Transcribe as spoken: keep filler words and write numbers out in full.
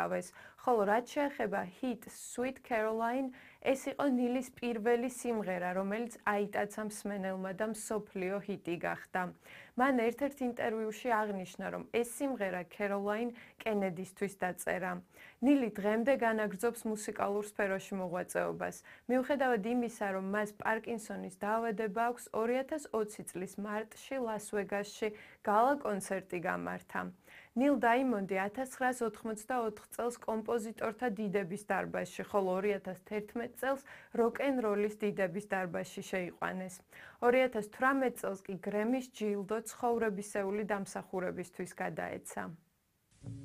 იკავეს, ხოლო რაც შეეხება ჰიტ Sweet Caroline, ეს იყო ნილის პირველი სიმღერა, რომელიც აიტაცა მსმენელმა და მსოფლიო ჰიტი გახდა. მან ერთ-ერთ ინტერვიუში აღნიშნა, რომ ეს სიმღერა Caroline კენედისთვის დაწერა. ნილი დღემდე განაგრძობს მუსიკალურ სფეროში მოღვაწეობას. მიუხედავად იმისა, რომ მას პარკინსონის დაავადება აქვს, ორი ათას ოცი წლის მარტში ლას-ვეგასში გალა კონცერტი გამართა. ნილ დაიმონდი ათას ცხრაას ოთხმოცდაოთხ წელს კომპოზიტორთა დიდების დარბაზში, ხოლო ორი ათას თერთმეტ წელს როკ-ენ-როლის დიდების დარბაზში შეიყვანეს. ორი ათას თვრამეტ წელს კი გრემის ჯილდო ცხოვრებისეული დამსახურებისთვის გადაეცა.